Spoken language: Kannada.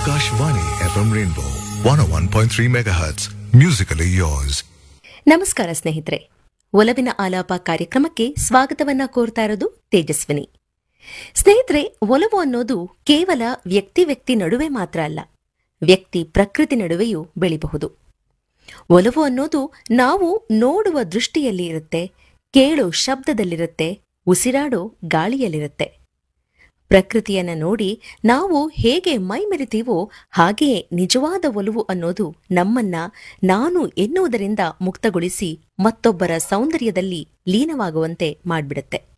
Akashvani FM Rainbow 101.3 MHz. Musically yours. ನಮಸ್ಕಾರ ಸ್ನೇಹಿತರೆ, ಒಲವಿನ ಆಲಾಪ ಕಾರ್ಯಕ್ರಮಕ್ಕೆ ಸ್ವಾಗತವನ್ನ ಕೋರ್ತಾ ಇರೋದು ತೇಜಸ್ವಿನಿ. ಸ್ನೇಹಿತರೆ, ಒಲವು ಅನ್ನೋದು ಕೇವಲ ವ್ಯಕ್ತಿ ನಡುವೆ ಮಾತ್ರ ಅಲ್ಲ, ವ್ಯಕ್ತಿ ಪ್ರಕೃತಿ ನಡುವೆಯೂ ಬೆಳಿಬಹುದು. ಒಲವು ಅನ್ನೋದು ನಾವು ನೋಡುವ ದೃಷ್ಟಿಯಲ್ಲಿ ಇರುತ್ತೆ, ಕೇಳೋ ಶಬ್ದದಲ್ಲಿರುತ್ತೆ, ಉಸಿರಾಡೋ ಗಾಳಿಯಲ್ಲಿರುತ್ತೆ. ಪ್ರಕೃತಿಯನ್ನ ನೋಡಿ ನಾವು ಹೇಗೆ ಮೈಮೆರಿತೀವೋ ಹಾಗೆಯೇ ನಿಜವಾದ ಒಲವು ಅನ್ನೋದು ನಮ್ಮನ್ನ ನಾನು ಎನ್ನುವುದರಿಂದ ಮುಕ್ತಗೊಳಿಸಿ ಮತ್ತೊಬ್ಬರ ಸೌಂದರ್ಯದಲ್ಲಿ ಲೀನವಾಗುವಂತೆ ಮಾಡ್ಬಿಡುತ್ತೆ.